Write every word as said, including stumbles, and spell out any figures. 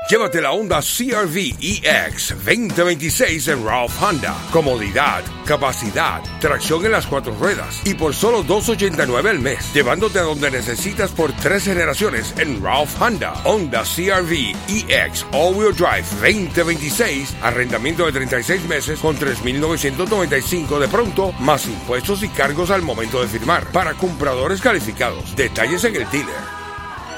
Llévate la Honda C R V E X veinte veintiséis en Ralph Honda. Comodidad, capacidad, tracción en las cuatro ruedas y por solo dos ochenta y nueve al mes, llevándote a donde necesitas por tres generaciones en Ralph Honda. Honda C R V E X All-Wheel Drive veinte veintiséis, arrendamiento de treinta y seis meses con tres mil novecientos noventa y cinco de pronto, más impuestos y cargos al momento de firmar. Para compradores calificados, detalles en el dealer.